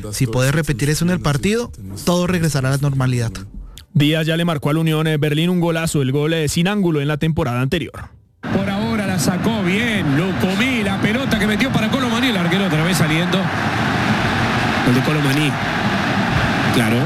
Si puede repetir eso en el partido, todo regresará a la normalidad. Díaz ya le marcó al Unión Berlín un golazo, el gol sin ángulo en la temporada anterior. Por ahora la sacó bien, Lucumí, la pelota que metió para Colomani, el arquero otra vez saliendo. El de Colomani. Claro.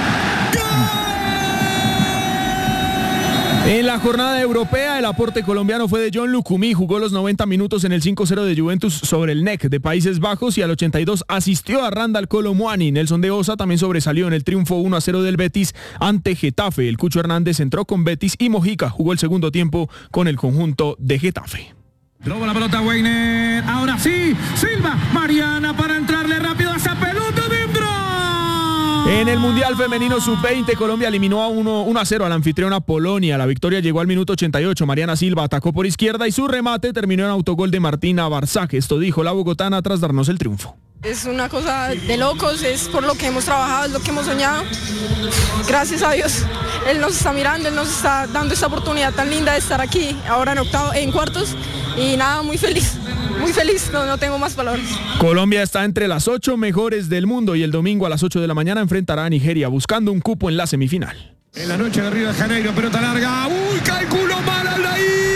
En la jornada europea, el aporte colombiano fue de John Lucumí, jugó los 90 minutos en el 5-0 de Juventus sobre el NEC de Países Bajos y al 82 asistió a Randall Kolo Muani. Nelson de Osa también sobresalió en el triunfo 1-0 del Betis ante Getafe. El Cucho Hernández entró con Betis y Mojica jugó el segundo tiempo con el conjunto de Getafe. Roba la pelota Weiner, ahora sí, Silva, Mariana para entrarle rápido a esa pelota dentro. En el Mundial Femenino Sub-20, Colombia eliminó a 1-0 a la anfitriona Polonia. La victoria llegó al minuto 88. Mariana Silva atacó por izquierda y su remate terminó en autogol de Martina Barzak. Esto dijo la bogotana tras darnos el triunfo. Es una cosa de locos, es por lo que hemos trabajado, es lo que hemos soñado. Gracias a Dios, Él nos está mirando, Él nos está dando esta oportunidad tan linda de estar aquí, ahora en cuartos, y nada, muy feliz, no tengo más palabras. Colombia está entre las 8 mejores del mundo y el domingo a las 8 de la mañana enfrentará a Nigeria buscando un cupo en la semifinal. En la noche de Río de Janeiro, pelota larga, calculó mal Aldair.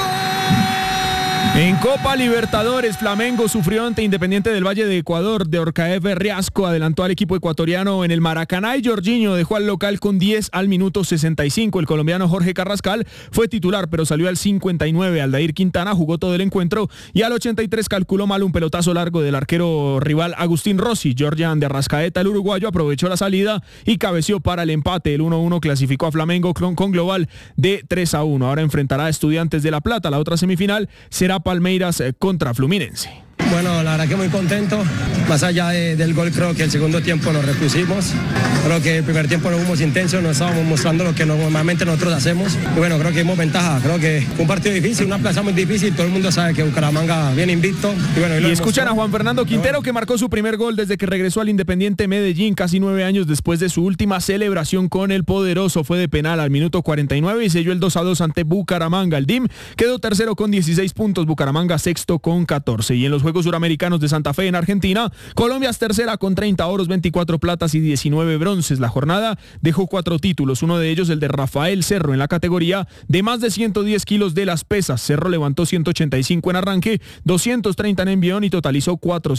En Copa Libertadores, Flamengo sufrió ante Independiente del Valle de Ecuador. De Orcaev Riasco adelantó al equipo ecuatoriano en el Maracaná y Jorginho dejó al local con 10 al minuto 65. El colombiano Jorge Carrascal fue titular, pero salió al 59. Aldair Quintana jugó todo el encuentro y al 83 calculó mal un pelotazo largo del arquero rival Agustín Rossi. Jorjan de Arrascaeta, el uruguayo, aprovechó la salida y cabeció para el empate. El 1-1 clasificó a Flamengo con global de 3-1. Ahora enfrentará a Estudiantes de La Plata. La otra semifinal será Palmeiras contra Fluminense. Bueno, la verdad que muy contento. Más allá del gol, creo que el segundo tiempo nos repusimos. Creo que el primer tiempo no fuimos intensos, no estábamos mostrando lo que normalmente nosotros hacemos. Y bueno, creo que dimos ventaja. Creo que fue un partido difícil, una plaza muy difícil. Todo el mundo sabe que Bucaramanga viene invicto. Y escuchan a Juan Fernando Quintero, que marcó su primer gol desde que regresó al Independiente Medellín, casi 9 años después de su última celebración con el poderoso. Fue de penal al minuto 49 y selló el 2-2 ante Bucaramanga. El DIM quedó tercero con 16 puntos, Bucaramanga sexto con 14. Y en los Juegos Suramericanos de Santa Fe en Argentina, Colombia es tercera con 30 oros, 24 platas y 19 bronces. La jornada dejó 4 títulos, uno de ellos el de Rafael Cerro en la categoría de más de 110 kilos de las pesas. Cerro levantó 185 en arranque, 230 en envión y totalizó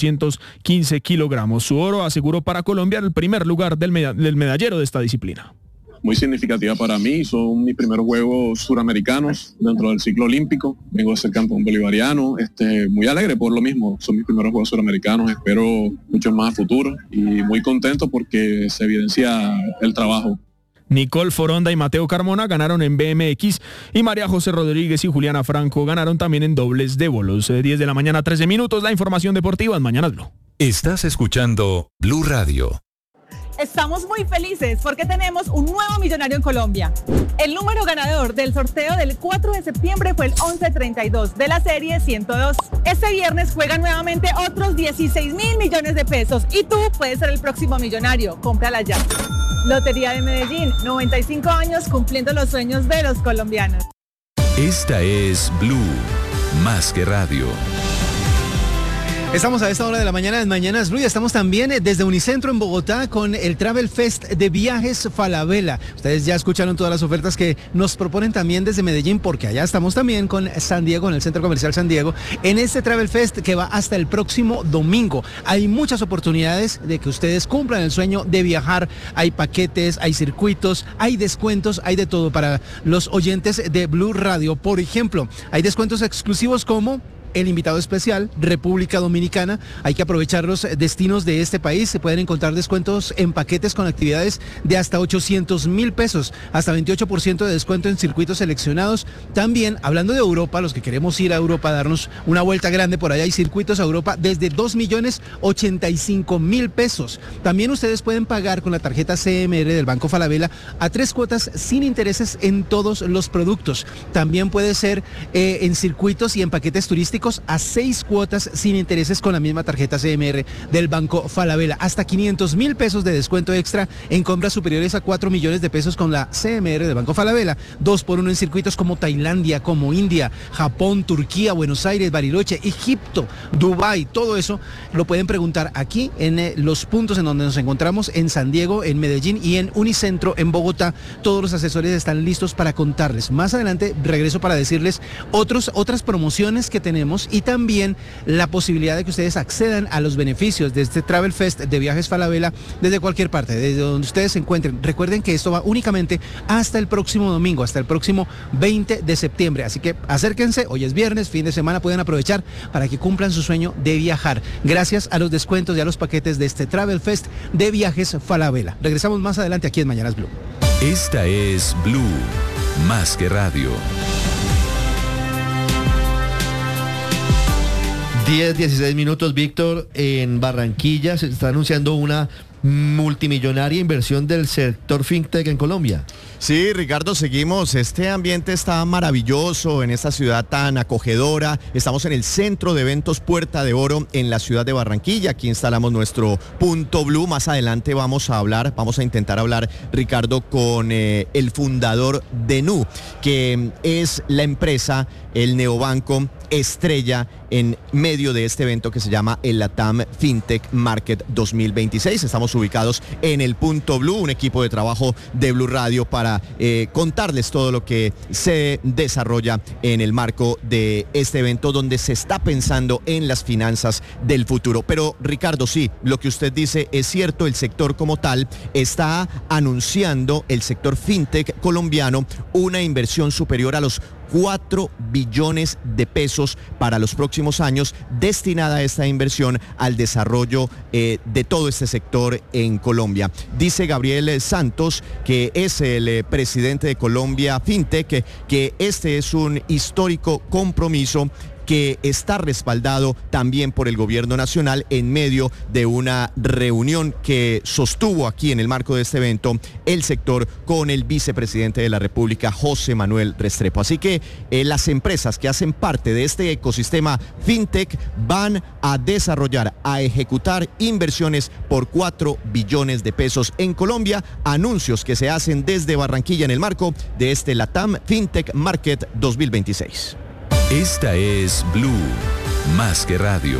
415 kilogramos. Su oro aseguró para Colombia el primer lugar del medallero de esta disciplina. Muy significativa para mí, son mis primeros Juegos Suramericanos dentro del ciclo olímpico. Vengo de ser campeón bolivariano, muy alegre por lo mismo, son mis primeros Juegos Suramericanos, espero muchos más a futuro y muy contento porque se evidencia el trabajo. Nicole Foronda y Mateo Carmona ganaron en BMX y María José Rodríguez y Juliana Franco ganaron también en dobles de bolos. 10 de la mañana, 13 minutos, la información deportiva en Mañanas Blue. Estás escuchando Blue Radio. Estamos muy felices porque tenemos un nuevo millonario en Colombia. El número ganador del sorteo del 4 de septiembre fue el 1132 de la serie 102. Este viernes juegan nuevamente otros 16 mil millones de pesos y tú puedes ser el próximo millonario. Cómprala ya. Lotería de Medellín, 95 años cumpliendo los sueños de los colombianos. Esta es Blue, más que radio. Estamos a esta hora de la mañana en Mañanas Blue y estamos también desde Unicentro en Bogotá con el Travel Fest de Viajes Falabella. Ustedes ya escucharon todas las ofertas que nos proponen también desde Medellín, porque allá estamos también con San Diego, en el Centro Comercial San Diego, en este Travel Fest que va hasta el próximo domingo. Hay muchas oportunidades de que ustedes cumplan el sueño de viajar. Hay paquetes, hay circuitos, hay descuentos, hay de todo para los oyentes de Blue Radio. Por ejemplo, hay descuentos exclusivos como el invitado especial, República Dominicana. Hay que aprovechar los destinos de este país. Se pueden encontrar descuentos en paquetes con actividades de hasta 800,000 pesos, hasta 28% de descuento en circuitos seleccionados. También, hablando de Europa, los que queremos ir a Europa, darnos una vuelta grande por allá, hay circuitos a Europa desde 2,085,000 pesos. También ustedes pueden pagar con la tarjeta CMR del Banco Falabella a 3 cuotas sin intereses en todos los productos. También puede ser en circuitos y en paquetes turísticos turísticos a 6 cuotas sin intereses con la misma tarjeta CMR del Banco Falabella. Hasta 500.000 pesos de descuento extra en compras superiores a 4 millones de pesos con la CMR del Banco Falabella. 2x1 en circuitos como Tailandia, como India, Japón, Turquía, Buenos Aires, Bariloche, Egipto, Dubái. Todo eso lo pueden preguntar aquí en los puntos en donde nos encontramos, en San Diego, en Medellín y en Unicentro en Bogotá. Todos los asesores están listos para contarles. Más adelante regreso para decirles otras promociones que tenemos y también la posibilidad de que ustedes accedan a los beneficios de este Travel Fest de Viajes Falabella desde cualquier parte, desde donde ustedes se encuentren. Recuerden que esto va únicamente hasta el próximo domingo, hasta el próximo 20 de septiembre. Así que acérquense, hoy es viernes, fin de semana, pueden aprovechar para que cumplan su sueño de viajar. Gracias a los descuentos y a los paquetes de este Travel Fest de Viajes Falabella. Regresamos más adelante aquí en Mañanas Blue. Esta es Blue, más que radio. 10-16 minutos, Víctor. En Barranquilla se está anunciando una multimillonaria inversión del sector fintech en Colombia. Sí, Ricardo, seguimos. Este ambiente está maravilloso en esta ciudad tan acogedora. Estamos en el centro de eventos Puerta de Oro en la ciudad de Barranquilla. Aquí instalamos nuestro punto Blue. Más adelante vamos a intentar hablar, Ricardo, con el fundador de Nu, que es la empresa, el neobanco estrella en medio de este evento que se llama el LATAM FinTech Market 2026. Estamos ubicados en el punto Blue, un equipo de trabajo de Blue Radio para contarles todo lo que se desarrolla en el marco de este evento donde se está pensando en las finanzas del futuro. Pero Ricardo, sí, lo que usted dice es cierto, el sector como tal está anunciando, el sector FinTech colombiano, una inversión superior a los 4 billones de pesos para los próximos años, destinada a esta inversión al desarrollo de todo este sector en Colombia. Dice Gabriel Santos, que es el presidente de Colombia FinTech, que este es un histórico compromiso que está respaldado también por el gobierno nacional en medio de una reunión que sostuvo aquí en el marco de este evento el sector con el vicepresidente de la República, José Manuel Restrepo. Así que las empresas que hacen parte de este ecosistema FinTech van a desarrollar, a ejecutar inversiones por 4 billones de pesos en Colombia, anuncios que se hacen desde Barranquilla en el marco de este LATAM FinTech Market 2026. Esta es Blue, más que radio.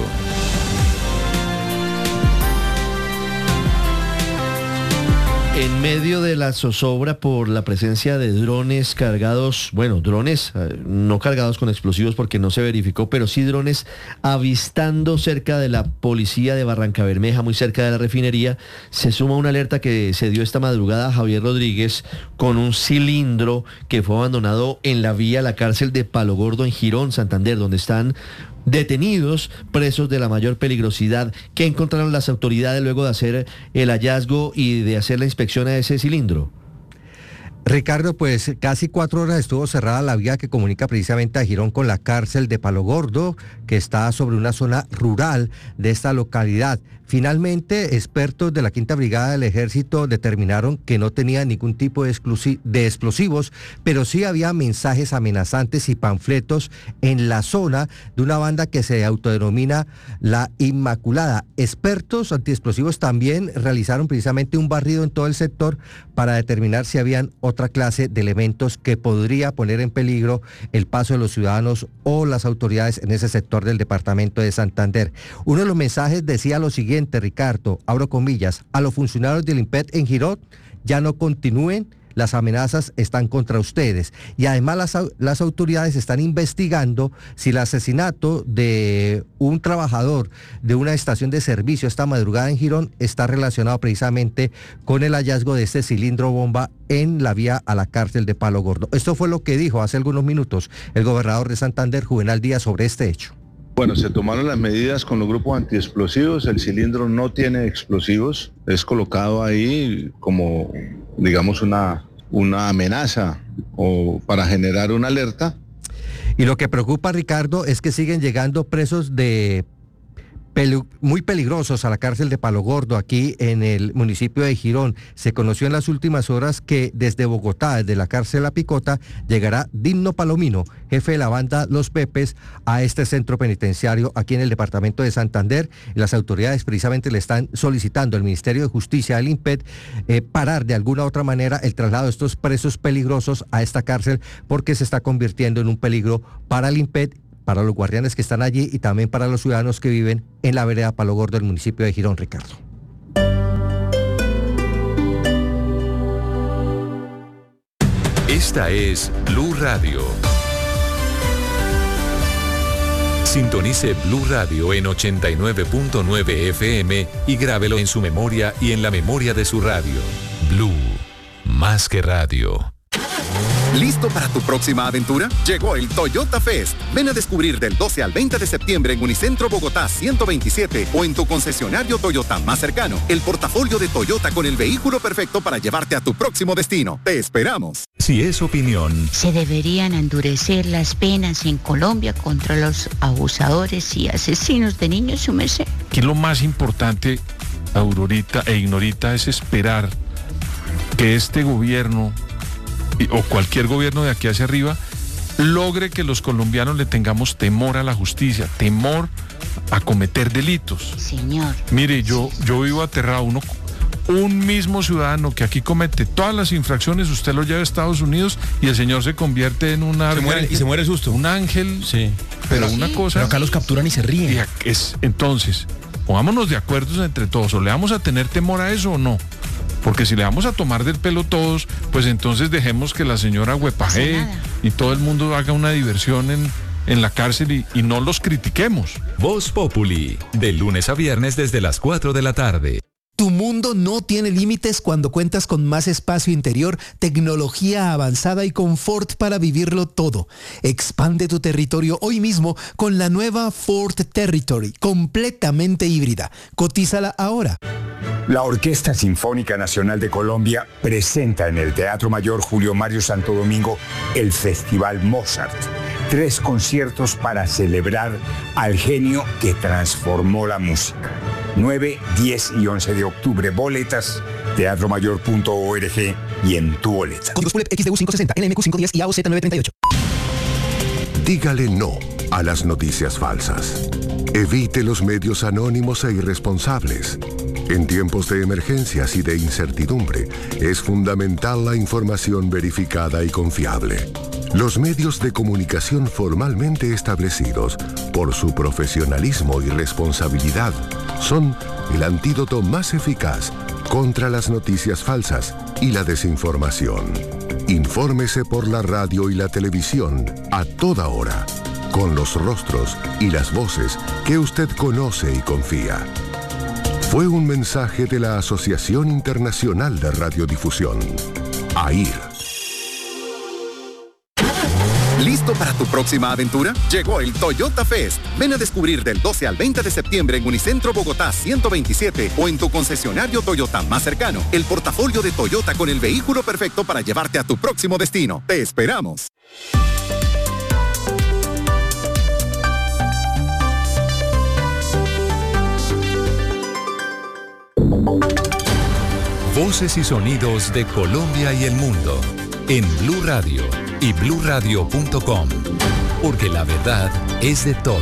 En medio de la zozobra por la presencia de drones cargados, drones no cargados con explosivos porque no se verificó, pero sí drones avistando cerca de la policía de Barrancabermeja, muy cerca de la refinería, se suma una alerta que se dio esta madrugada a Javier Rodríguez con un cilindro que fue abandonado en la vía a la cárcel de Palo Gordo en Girón, Santander, donde están detenidos presos de la mayor peligrosidad. ¿Qué encontraron las autoridades luego de hacer el hallazgo y de hacer la inspección a ese cilindro? Ricardo, pues casi 4 horas estuvo cerrada la vía que comunica precisamente a Girón con la cárcel de Palo Gordo, que está sobre una zona rural de esta localidad. Finalmente, expertos de la 5ª Brigada del Ejército determinaron que no tenía ningún tipo de explosivos, pero sí había mensajes amenazantes y panfletos en la zona de una banda que se autodenomina La Inmaculada. Expertos antiexplosivos también realizaron precisamente un barrido en todo el sector para determinar si habían otra clase de elementos que podría poner en peligro el paso de los ciudadanos o las autoridades en ese sector del departamento de Santander. Uno de los mensajes decía lo siguiente, Ricardo, abro comillas: a los funcionarios del INPET en Girón, ya no continúen, las amenazas están contra ustedes. Y además las autoridades están investigando si el asesinato de un trabajador de una estación de servicio esta madrugada en Girón está relacionado precisamente con el hallazgo de este cilindro bomba en la vía a la cárcel de Palo Gordo. Esto fue lo que dijo hace algunos minutos el gobernador de Santander, Juvenal Díaz, sobre este hecho. Bueno, se tomaron las medidas con los grupos antiexplosivos, el cilindro no tiene explosivos, es colocado ahí como, digamos, una amenaza o para generar una alerta. Y lo que preocupa, Ricardo, es que siguen llegando presos de muy peligrosos a la cárcel de Palo Gordo, aquí en el municipio de Girón. Se conoció en las últimas horas que desde Bogotá, desde la cárcel La Picota, llegará Digno Palomino, jefe de la banda Los Pepes, a este centro penitenciario aquí en el departamento de Santander. Las autoridades precisamente le están solicitando al Ministerio de Justicia, al INPET, parar de alguna u otra manera el traslado de estos presos peligrosos a esta cárcel, porque se está convirtiendo en un peligro para el INPET, para los guardianes que están allí y también para los ciudadanos que viven en la vereda Palo Gordo del municipio de Girón, Ricardo. Esta es Blue Radio. Sintonice Blue Radio en 89.9 FM y grábelo en su memoria y en la memoria de su radio. Blue, más que radio. ¿Listo para tu próxima aventura? Llegó el Toyota Fest. Ven a descubrir del 12 al 20 de septiembre en Unicentro Bogotá 127 o en tu concesionario Toyota más cercano el portafolio de Toyota con el vehículo perfecto para llevarte a tu próximo destino. ¡Te esperamos! Si es opinión. Se deberían endurecer las penas en Colombia contra los abusadores y asesinos de niños, su merced. Aquí lo más importante, Aurorita e Ignorita, es esperar que este gobierno o cualquier gobierno de aquí hacia arriba logre que los colombianos le tengamos temor a la justicia, temor a cometer delitos. Señor. Mire, yo vivo aterrado. Un mismo ciudadano que aquí comete todas las infracciones, usted lo lleva a Estados Unidos y el señor se convierte en un ángel. Se muere el susto. Un ángel. Sí. Pero una cosa. Pero acá los capturan y se ríen. Entonces, pongámonos de acuerdo entre todos. ¿O le vamos a tener temor a eso o no? Porque si le vamos a tomar del pelo todos, pues entonces dejemos que la señora huepajee y todo el mundo haga una diversión en la cárcel y no los critiquemos. Voz Populi, de lunes a viernes desde las 4 de la tarde. Tu mundo no tiene límites cuando cuentas con más espacio interior, tecnología avanzada y confort para vivirlo todo. Expande tu territorio hoy mismo con la nueva Ford Territory, completamente híbrida. Cotízala ahora. La Orquesta Sinfónica Nacional de Colombia presenta en el Teatro Mayor Julio Mario Santo Domingo el Festival Mozart. 3 conciertos para celebrar al genio que transformó la música. 9, 10 y 11 de octubre. Boletas, teatromayor.org y en tu boleta. Códigos PULEP XDU 560, NMQ 510 y AOZ 938. Dígale no a las noticias falsas. Evite los medios anónimos e irresponsables. En tiempos de emergencias y de incertidumbre, es fundamental la información verificada y confiable. Los medios de comunicación formalmente establecidos, por su profesionalismo y responsabilidad, son el antídoto más eficaz contra las noticias falsas y la desinformación. Infórmese por la radio y la televisión a toda hora, con los rostros y las voces que usted conoce y confía. Fue un mensaje de la Asociación Internacional de Radiodifusión, AIR. ¿Listo para tu próxima aventura? Llegó el Toyota Fest. Ven a descubrir del 12 al 20 de septiembre en Unicentro Bogotá 127 o en tu concesionario Toyota más cercano el portafolio de Toyota con el vehículo perfecto para llevarte a tu próximo destino. ¡Te esperamos! Voces y sonidos de Colombia y el mundo en Blue Radio y bluradio.com, porque la verdad es de todos.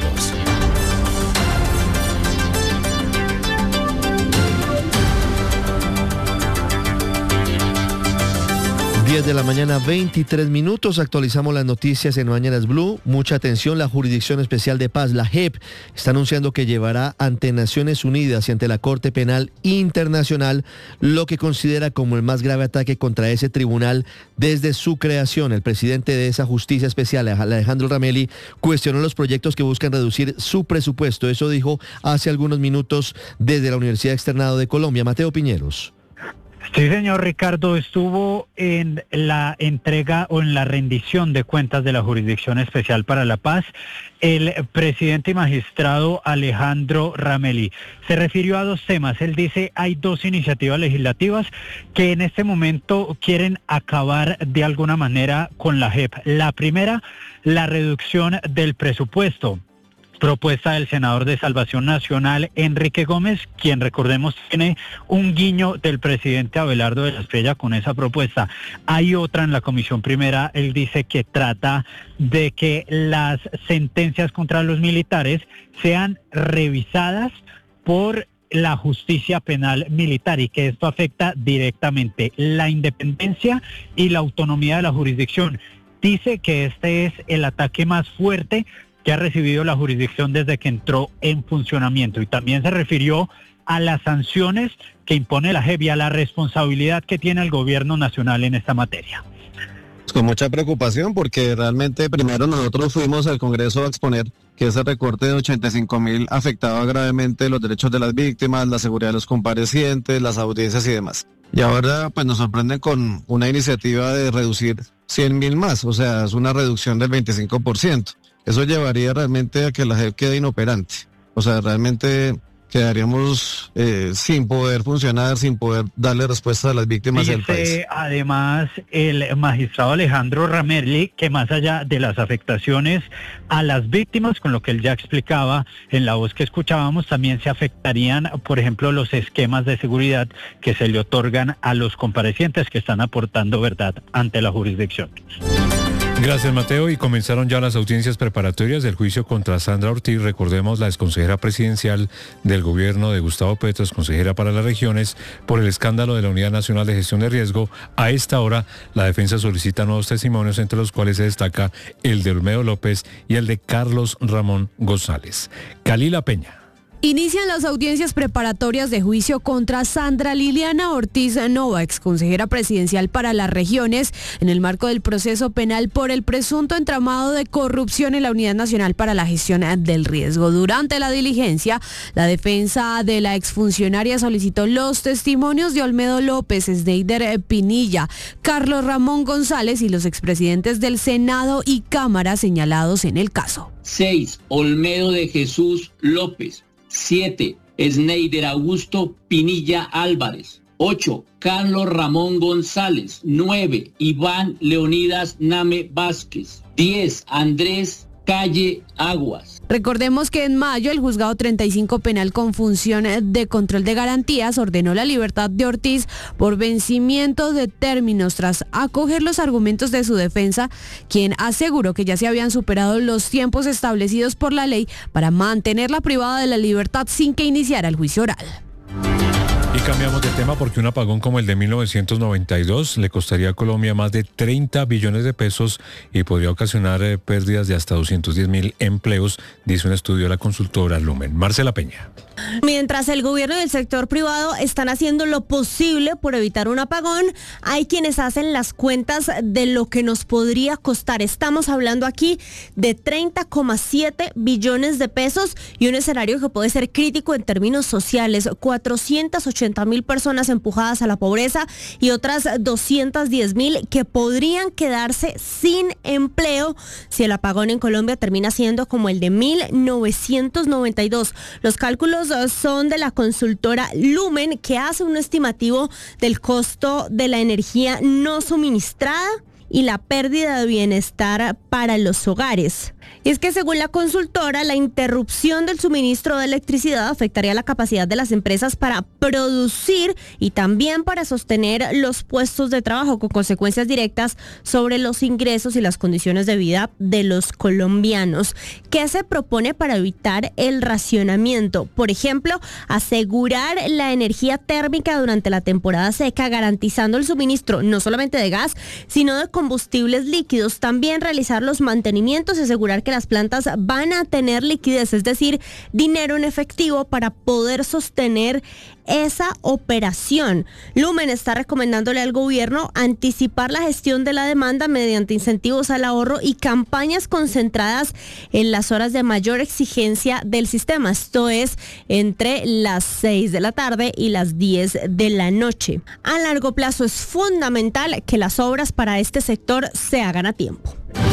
10 de la mañana, 23 minutos. Actualizamos las noticias en Mañanas Blue. Mucha atención, la Jurisdicción Especial de Paz, la JEP, está anunciando que llevará ante Naciones Unidas y ante la Corte Penal Internacional lo que considera como el más grave ataque contra ese tribunal desde su creación. El presidente de esa justicia especial, Alejandro Ramelli, cuestionó los proyectos que buscan reducir su presupuesto. Eso dijo hace algunos minutos desde la Universidad Externado de Colombia. Mateo Piñeros. Sí, señor Ricardo, estuvo en la entrega o en la rendición de cuentas de la Jurisdicción Especial para la Paz el presidente y magistrado Alejandro Ramelli. Se refirió a 2 temas. Él dice hay 2 iniciativas legislativas que en este momento quieren acabar de alguna manera con la JEP. La primera, la reducción del presupuesto. propuesta del senador de Salvación Nacional, Enrique Gómez, quien, recordemos, tiene un guiño del presidente Abelardo de la Espriella con esa propuesta. Hay otra en la Comisión Primera, él dice que trata de que las sentencias contra los militares sean revisadas por la justicia penal militar y que esto afecta directamente la independencia y la autonomía de la jurisdicción. Dice que este es el ataque más fuerte que ha recibido la jurisdicción desde que entró en funcionamiento, y también se refirió a las sanciones que impone la JEP y a la responsabilidad que tiene el gobierno nacional en esta materia. Con mucha preocupación, porque realmente primero nosotros fuimos al Congreso a exponer que ese recorte de 85.000 afectaba gravemente los derechos de las víctimas, la seguridad de los comparecientes, las audiencias y demás. Y ahora pues nos sorprenden con una iniciativa de reducir 100.000 más, o sea, es una reducción del 25%. Eso llevaría realmente a que la JEP quede inoperante. O sea, realmente quedaríamos sin poder funcionar, sin poder darle respuesta a las víctimas del país. Además, el magistrado Alejandro Ramerli, que más allá de las afectaciones a las víctimas, con lo que él ya explicaba en la voz que escuchábamos, también se afectarían, por ejemplo, los esquemas de seguridad que se le otorgan a los comparecientes que están aportando verdad ante la jurisdicción. Gracias, Mateo. Y comenzaron ya las audiencias preparatorias del juicio contra Sandra Ortiz. Recordemos, la exconsejera presidencial del gobierno de Gustavo Petro, exconsejera para las regiones, por el escándalo de la Unidad Nacional de Gestión de Riesgo. A esta hora, la defensa solicita nuevos testimonios, entre los cuales se destaca el de Olmedo López y el de Carlos Ramón González. Kalila Peña. Inician las audiencias preparatorias de juicio contra Sandra Liliana Ortiz Nova, exconsejera presidencial para las regiones, en el marco del proceso penal por el presunto entramado de corrupción en la Unidad Nacional para la Gestión del Riesgo. Durante la diligencia, la defensa de la exfuncionaria solicitó los testimonios de Olmedo López, Sneider Pinilla, Carlos Ramón González y los expresidentes del Senado y Cámara señalados en el caso. 6. Olmedo de Jesús López. 7. Sneider Augusto Pinilla Álvarez. 8. Carlos Ramón González. 9. Iván Leonidas Name Vázquez. 10. Andrés Calle Aguas. Recordemos que en mayo el juzgado 35 penal con función de control de garantías ordenó la libertad de Ortiz por vencimiento de términos tras acoger los argumentos de su defensa, quien aseguró que ya se habían superado los tiempos establecidos por la ley para mantenerla privada de la libertad sin que iniciara el juicio oral. Y cambiamos de tema porque un apagón como el de 1992 le costaría a Colombia más de 30 billones de pesos y podría ocasionar pérdidas de hasta 210.000 empleos, dice un estudio de la consultora Lumen. Marcela Peña. Mientras el gobierno y el sector privado están haciendo lo posible por evitar un apagón, hay quienes hacen las cuentas de lo que nos podría costar. Estamos hablando aquí de 30,7 billones de pesos y un escenario que puede ser crítico en términos sociales. 480.000 personas empujadas a la pobreza y otras 210.000 que podrían quedarse sin empleo si el apagón en Colombia termina siendo como el de 1992. Los cálculos son de la consultora Lumen, que hace un estimativo del costo de la energía no suministrada y la pérdida de bienestar para los hogares. Y es que según la consultora, la interrupción del suministro de electricidad afectaría la capacidad de las empresas para producir y también para sostener los puestos de trabajo, con consecuencias directas sobre los ingresos y las condiciones de vida de los colombianos. ¿Qué se propone para evitar el racionamiento? Por ejemplo, asegurar la energía térmica durante la temporada seca, garantizando el suministro no solamente de gas, sino de combustibles líquidos. También realizar los mantenimientos y asegurar que las plantas van a tener liquidez, es decir, dinero en efectivo para poder sostener esa operación. Lumen está recomendándole al gobierno anticipar la gestión de la demanda mediante incentivos al ahorro y campañas concentradas en las horas de mayor exigencia del sistema. Esto es entre las 6 de la tarde y las 10 de la noche. A largo plazo es fundamental que las obras para este sector se hagan a tiempo.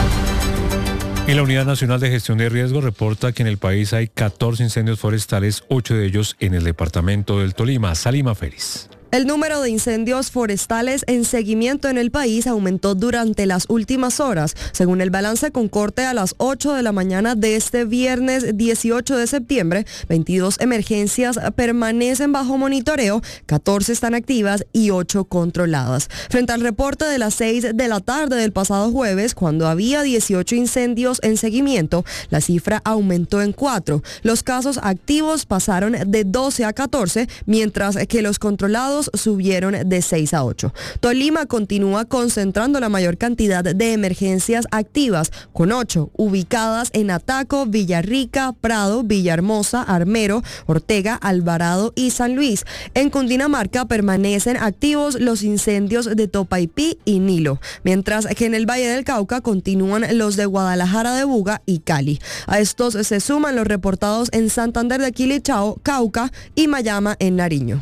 Y la Unidad Nacional de Gestión de Riesgo reporta que en el país hay 14 incendios forestales, 8 de ellos en el departamento del Tolima. Salima Félix. El número de incendios forestales en seguimiento en el país aumentó durante las últimas horas. Según el balance con corte a las 8 de la mañana de este viernes 18 de septiembre, 22 emergencias permanecen bajo monitoreo, 14 están activas y 8 controladas. Frente al reporte de las 6 de la tarde del pasado jueves, cuando había 18 incendios en seguimiento, la cifra aumentó en 4. Los casos activos pasaron de 12 a 14, mientras que los controlados subieron de 6 a 8. Tolima continúa concentrando la mayor cantidad de emergencias activas, con 8 ubicadas en Ataco, Villarrica, Prado, Villahermosa, Armero, Ortega, Alvarado y San Luis. En Cundinamarca permanecen activos los incendios de Topaipí y Nilo, mientras que en el Valle del Cauca continúan los de Guadalajara de Buga y Cali. A estos se suman los reportados en Santander de Quilichao, Cauca y Mayama en Nariño.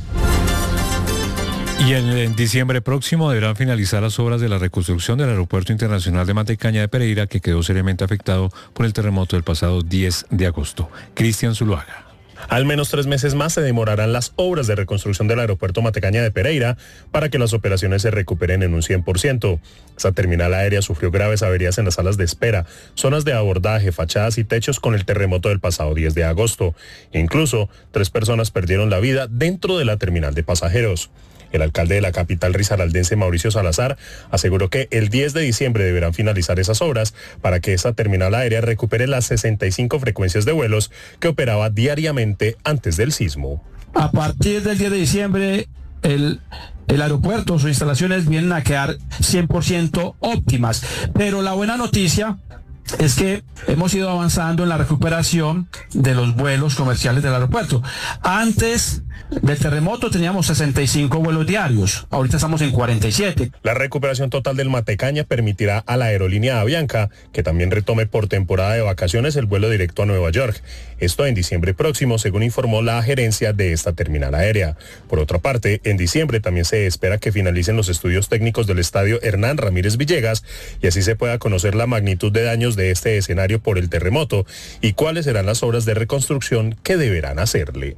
Y en diciembre próximo deberán finalizar las obras de la reconstrucción del Aeropuerto Internacional de Matecaña de Pereira, que quedó seriamente afectado por el terremoto del pasado 10 de agosto. Cristian Zuluaga. Al menos 3 meses más se demorarán las obras de reconstrucción del aeropuerto Matecaña de Pereira para que las operaciones se recuperen en un 100%. Esta terminal aérea sufrió graves averías en las salas de espera, zonas de abordaje, fachadas y techos con el terremoto del pasado 10 de agosto. Incluso 3 personas perdieron la vida dentro de la terminal de pasajeros. El alcalde de la capital risaraldense, Mauricio Salazar, aseguró que el 10 de diciembre deberán finalizar esas obras para que esta terminal aérea recupere las 65 frecuencias de vuelos que operaba diariamente antes del sismo. A partir del 10 de diciembre, el aeropuerto, sus instalaciones vienen a quedar 100% óptimas. Pero la buena noticia es que hemos ido avanzando en la recuperación de los vuelos comerciales del aeropuerto. Antes del terremoto teníamos 65 vuelos diarios, ahorita estamos en 47. La recuperación total del Matecaña permitirá a la aerolínea Avianca que también retome por temporada de vacaciones el vuelo directo a Nueva York. Esto en diciembre próximo, según informó la gerencia de esta terminal aérea. Por otra parte, en diciembre también se espera que finalicen los estudios técnicos del estadio Hernán Ramírez Villegas y así se pueda conocer la magnitud de daños de este escenario por el terremoto y cuáles serán las obras de reconstrucción que deberán hacerle.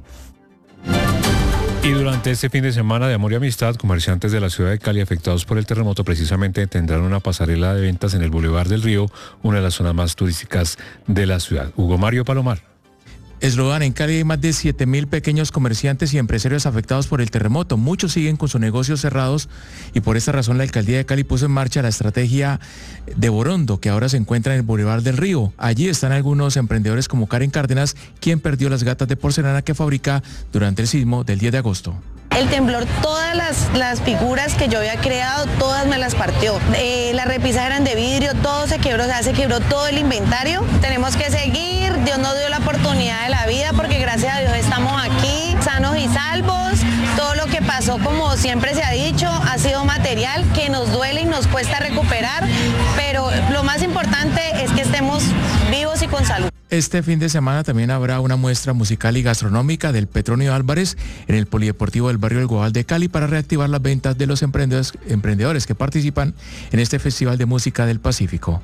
Y durante este fin de semana de Amor y Amistad, comerciantes de la ciudad de Cali afectados por el terremoto precisamente tendrán una pasarela de ventas en el Boulevard del Río, una de las zonas más turísticas de la ciudad. Hugo Mario Palomar. Eslogan: en Cali hay más de 7.000 pequeños comerciantes y empresarios afectados por el terremoto. Muchos siguen con sus negocios cerrados y por esta razón la alcaldía de Cali puso en marcha la estrategia de Borondo, que ahora se encuentra en el Boulevard del Río. Allí están algunos emprendedores como Karen Cárdenas, quien perdió las gatas de porcelana que fabrica durante el sismo del 10 de agosto. El temblor, todas las figuras que yo había creado, todas me las partió. Las repisas eran de vidrio, todo se quebró, o sea, se quebró todo el inventario. Tenemos que seguir, Dios nos dio la oportunidad de la vida porque gracias a Dios estamos aquí, sanos y salvos. Todo lo que pasó, como siempre se ha dicho, ha sido material que nos duele y nos cuesta recuperar, pero lo más importante es que estemos vivos y con salud. Este fin de semana también habrá una muestra musical y gastronómica del Petronio Álvarez en el Polideportivo del barrio El Guabal de Cali para reactivar las ventas de los emprendedores que participan en este Festival de Música del Pacífico.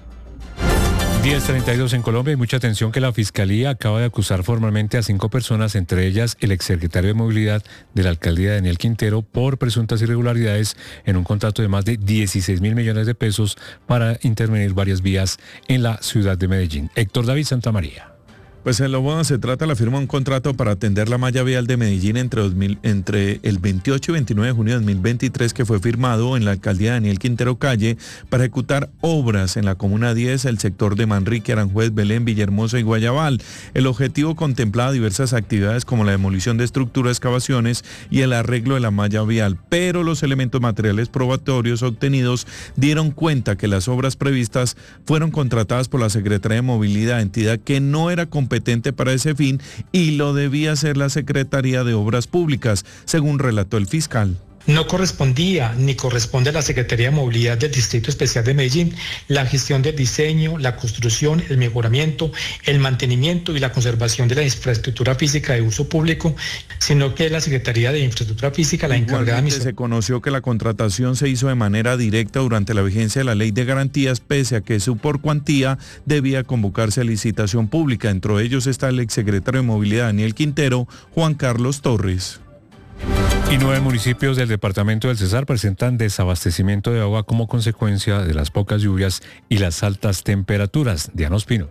10:32 en Colombia. Y mucha atención que la Fiscalía acaba de acusar formalmente a 5 personas, entre ellas el exsecretario de Movilidad de la alcaldía Daniel Quintero, por presuntas irregularidades en un contrato de más de 16.000 millones de pesos para intervenir varias vías en la ciudad de Medellín. Héctor David Santamaría. Pues en lo bueno se trata la firma de un contrato para atender la malla vial de Medellín entre el 28 y 29 de junio de 2023, que fue firmado en la alcaldía Daniel Quintero Calle para ejecutar obras en la Comuna 10, el sector de Manrique, Aranjuez, Belén, Villahermosa y Guayabal. El objetivo contemplaba diversas actividades como la demolición de estructuras, excavaciones y el arreglo de la malla vial, pero los elementos materiales probatorios obtenidos dieron cuenta que las obras previstas fueron contratadas por la Secretaría de Movilidad, entidad que no era competente para ese fin y lo debía hacer la Secretaría de Obras Públicas, según relató el fiscal. No correspondía ni corresponde a la Secretaría de Movilidad del Distrito Especial de Medellín la gestión del diseño, la construcción, el mejoramiento, el mantenimiento y la conservación de la infraestructura física de uso público, sino que la Secretaría de Infraestructura Física, la encargada de... Se conoció que la contratación se hizo de manera directa durante la vigencia de la Ley de Garantías, pese a que su por cuantía debía convocarse a licitación pública. Entre ellos está el exsecretario de Movilidad Daniel Quintero, Juan Carlos Torres. Y 9 municipios del departamento del Cesar presentan desabastecimiento de agua como consecuencia de las pocas lluvias y las altas temperaturas. Diana Ospino.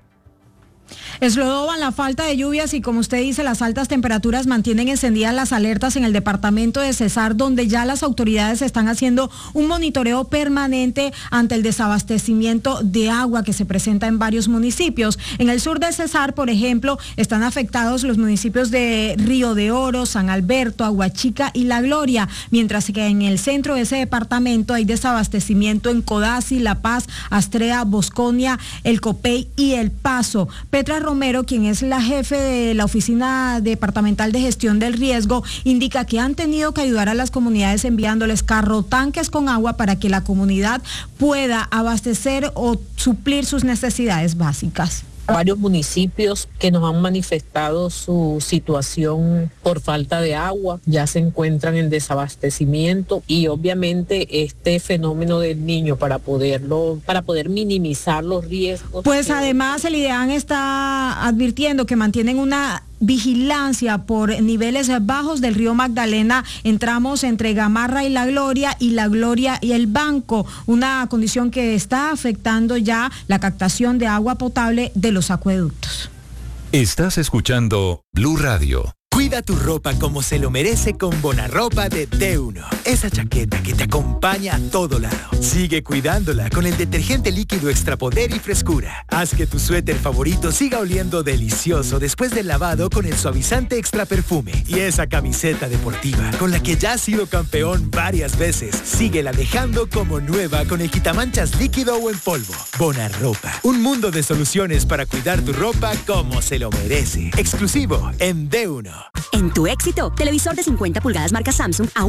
Eslodoban la falta de lluvias y, como usted dice, las altas temperaturas mantienen encendidas las alertas en el departamento de Cesar, donde ya las autoridades están haciendo un monitoreo permanente ante el desabastecimiento de agua que se presenta en varios municipios. En el sur de Cesar, por ejemplo, están afectados los municipios de Río de Oro, San Alberto, Aguachica y La Gloria, mientras que en el centro de ese departamento hay desabastecimiento en Codazzi, La Paz, Astrea, Bosconia, El Copey y El Paso. Petra Romero, quien es la jefe de la Oficina Departamental de Gestión del Riesgo, indica que han tenido que ayudar a las comunidades enviándoles carrotanques con agua para que la comunidad pueda abastecer o suplir sus necesidades básicas. Varios municipios que nos han manifestado su situación por falta de agua, ya se encuentran en desabastecimiento y obviamente este fenómeno del Niño para poder minimizar los riesgos. Pues además el IDEAN está advirtiendo que mantienen una vigilancia por niveles bajos del río Magdalena en tramos entre Gamarra y La Gloria y el Banco, una condición que está afectando ya la captación de agua potable de los acueductos. Estás escuchando Blue Radio. Cuida tu ropa como se lo merece con Bonarropa de D1. Esa chaqueta que te acompaña a todo lado. Sigue cuidándola con el detergente líquido Extra Poder y Frescura. Haz que tu suéter favorito siga oliendo delicioso después del lavado con el suavizante Extra Perfume. Y esa camiseta deportiva con la que ya has sido campeón varias veces, síguela dejando como nueva con el quitamanchas líquido o en polvo. Bonarropa. Un mundo de soluciones para cuidar tu ropa como se lo merece. Exclusivo en D1. En tu éxito, televisor de 50 pulgadas marca Samsung a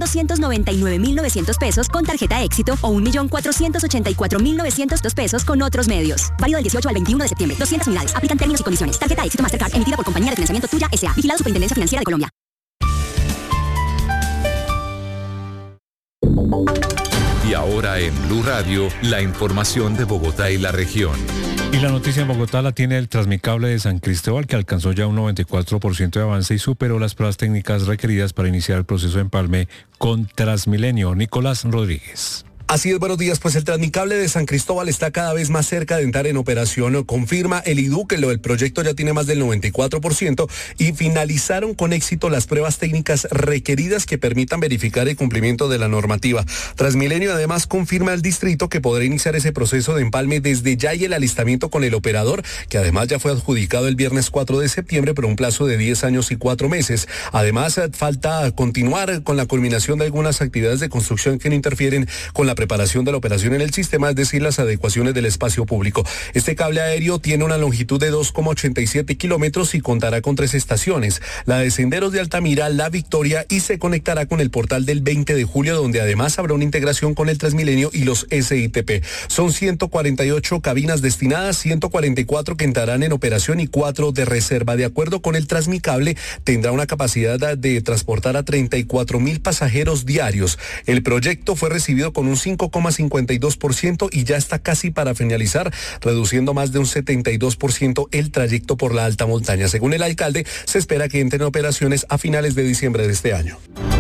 1.299.900 pesos con tarjeta éxito o 1.484.900 pesos con otros medios. Válido del 18 al 21 de septiembre. 200 unidades. Aplican términos y condiciones. Tarjeta éxito Mastercard emitida por Compañía de Financiamiento Tuya S.A. Vigilado Superintendencia Financiera de Colombia. Y ahora en Blue Radio, la información de Bogotá y la región. Y la noticia en Bogotá la tiene el Transmicable de San Cristóbal, que alcanzó ya un 94% de avance y superó las pruebas técnicas requeridas para iniciar el proceso de empalme con Transmilenio. Nicolás Rodríguez. Así es, buenos días. Pues el Transmicable de San Cristóbal está cada vez más cerca de entrar en operación. Confirma el IDU que el proyecto ya tiene más del 94% y finalizaron con éxito las pruebas técnicas requeridas que permitan verificar el cumplimiento de la normativa. Transmilenio además confirma al distrito que podrá iniciar ese proceso de empalme desde ya y el alistamiento con el operador, que además ya fue adjudicado el viernes 4 de septiembre por un plazo de 10 años y 4 meses. Además, falta continuar con la culminación de algunas actividades de construcción que no interfieren con la preparación de la operación en el sistema, es decir, las adecuaciones del espacio público. Este cable aéreo tiene una longitud de 2,87 kilómetros y contará con 3 estaciones, la de Senderos de Altamira, La Victoria, y se conectará con el portal del 20 de julio, donde además habrá una integración con el Transmilenio y los SITP. Son 148 cabinas destinadas, 144 que entrarán en operación y 4 de reserva. De acuerdo con el Transmicable, tendrá una capacidad de transportar a 34,000 pasajeros diarios. El proyecto fue recibido con un 5,52% y ya está casi para finalizar, reduciendo más de un 72% el trayecto por la alta montaña. Según el alcalde, se espera que entren en operaciones a finales de diciembre de este año.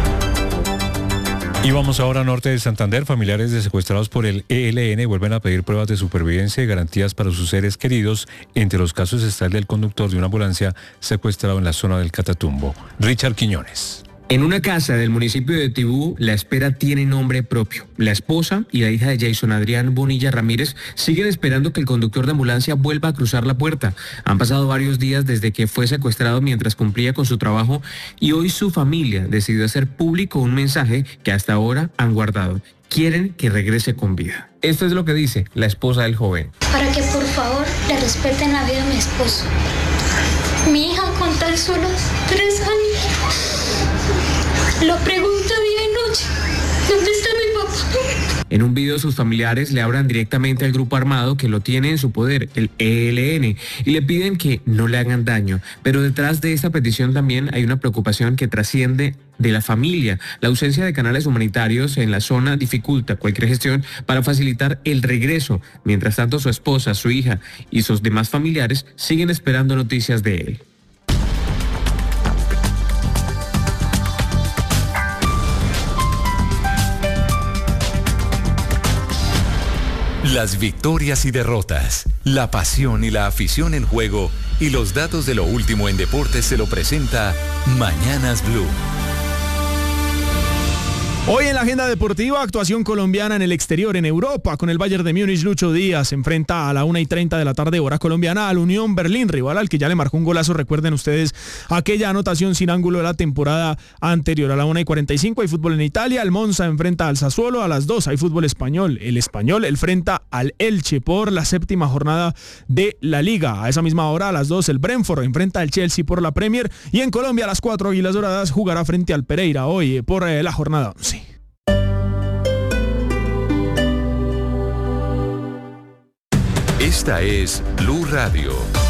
Y vamos ahora al norte de Santander. Familiares de secuestrados por el ELN vuelven a pedir pruebas de supervivencia y garantías para sus seres queridos. Entre los casos está el del conductor de una ambulancia secuestrado en la zona del Catatumbo. Richard Quiñones. En una casa del municipio de Tibú, la espera tiene nombre propio. La esposa y la hija de Jason Adrián Bonilla Ramírez siguen esperando que el conductor de ambulancia vuelva a cruzar la puerta. Han pasado varios días desde que fue secuestrado mientras cumplía con su trabajo y hoy su familia decidió hacer público un mensaje que hasta ahora han guardado. Quieren que regrese con vida. Esto es lo que dice la esposa del joven. Para que por favor le respeten la vida a mi esposo. Mi hija con tan solo 3 años. Lo pregunto día y noche. ¿Dónde está mi papá? En un video sus familiares le hablan directamente al grupo armado que lo tiene en su poder, el ELN, y le piden que no le hagan daño. Pero detrás de esta petición también hay una preocupación que trasciende de la familia. La ausencia de canales humanitarios en la zona dificulta cualquier gestión para facilitar el regreso. Mientras tanto, su esposa, su hija y sus demás familiares siguen esperando noticias de él. Las victorias y derrotas, la pasión y la afición en juego y los datos de lo último en deportes se lo presenta Mañanas Blue. Hoy en la agenda deportiva, actuación colombiana en el exterior, en Europa, con el Bayern de Múnich. Lucho Díaz se enfrenta a la 1:30 de la tarde, hora colombiana, al Unión Berlín, rival al que ya le marcó un golazo. Recuerden ustedes aquella anotación sin ángulo de la temporada anterior. A la 1:45 hay fútbol en Italia, el Monza enfrenta al Sassuolo. A las 2 hay fútbol español. El Español enfrenta al Elche por la 7ª jornada de la Liga. A esa misma hora, a las 2, el Brentford enfrenta al Chelsea por la Premier. Y en Colombia, a las 4, Águilas Doradas jugará frente al Pereira hoy por la jornada 11. Esta es Blue Radio.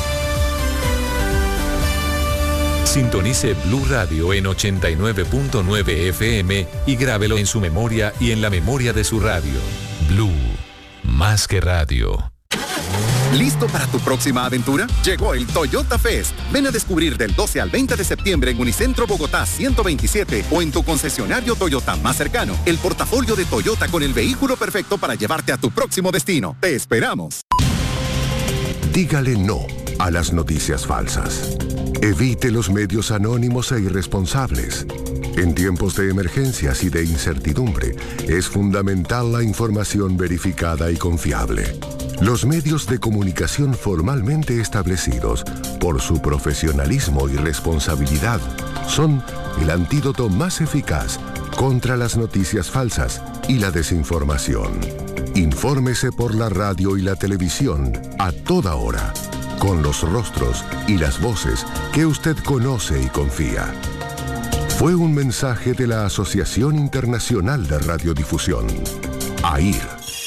Sintonice Blue Radio en 89.9 FM y grábelo en su memoria y en la memoria de su radio. Blue, más que radio. ¿Listo para tu próxima aventura? Llegó el Toyota Fest. Ven a descubrir del 12 al 20 de septiembre en Unicentro Bogotá 127 o en tu concesionario Toyota más cercano el portafolio de Toyota con el vehículo perfecto para llevarte a tu próximo destino. ¡Te esperamos! Dígale no a las noticias falsas. Evite los medios anónimos e irresponsables. En tiempos de emergencias y de incertidumbre, es fundamental la información verificada y confiable. Los medios de comunicación formalmente establecidos, por su profesionalismo y responsabilidad, son el antídoto más eficaz contra las noticias falsas y la desinformación. Infórmese por la radio y la televisión a toda hora, con los rostros y las voces que usted conoce y confía. Fue un mensaje de la Asociación Internacional de Radiodifusión, AIR.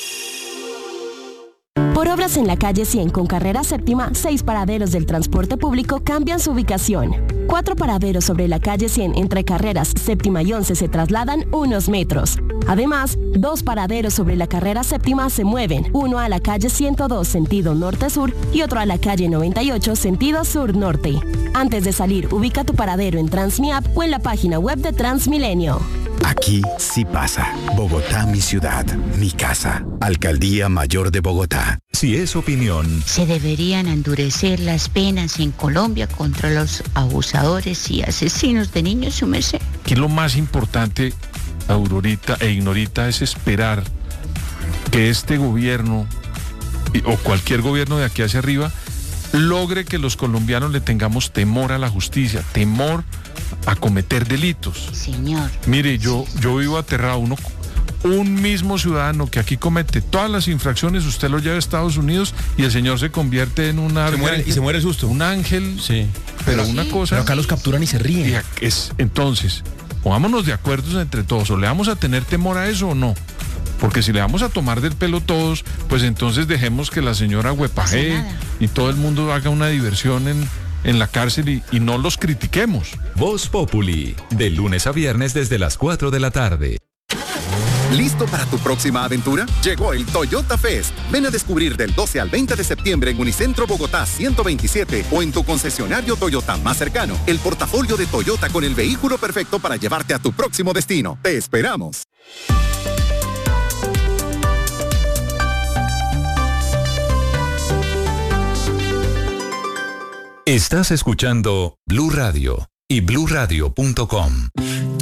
Por obras en la calle 100 con carrera séptima, 6 paraderos del transporte público cambian su ubicación. 4 paraderos sobre la calle 100 entre carreras séptima y 11 se trasladan unos metros. Además, 2 paraderos sobre la carrera séptima se mueven, uno a la calle 102 sentido norte-sur y otro a la calle 98 sentido sur-norte. Antes de salir, ubica tu paradero en Transmiap o en la página web de Transmilenio. Aquí sí pasa. Bogotá, mi ciudad, mi casa. Alcaldía Mayor de Bogotá. Si es opinión. Se deberían endurecer las penas en Colombia contra los abusadores y asesinos de niños, su merced. Aquí lo más importante, Aurorita e Ignorita, es esperar que este gobierno o cualquier gobierno de aquí hacia arriba logre que los colombianos le tengamos temor a la justicia, temor a cometer delitos. Señor. Mire, yo vivo aterrado. Un mismo ciudadano que aquí comete todas las infracciones, usted lo lleva a Estados Unidos y el señor se convierte en un ángel. Se muere el susto. Un ángel. Sí. Pero una cosa. Pero acá los capturan y se ríen. Entonces, pongámonos de acuerdo entre todos. ¿O le vamos a tener temor a eso o no? Porque si le vamos a tomar del pelo todos, pues entonces dejemos que la señora huepajee y todo el mundo haga una diversión en la cárcel y no los critiquemos. Voz Populi, de lunes a viernes desde las 4 de la tarde. ¿Listo para tu próxima aventura? Llegó el Toyota Fest. Ven a descubrir del 12 al 20 de septiembre en Unicentro Bogotá 127 o en tu concesionario Toyota más cercano el portafolio de Toyota con el vehículo perfecto para llevarte a tu próximo destino. ¡Te esperamos! Estás escuchando Blue Radio y bluradio.com.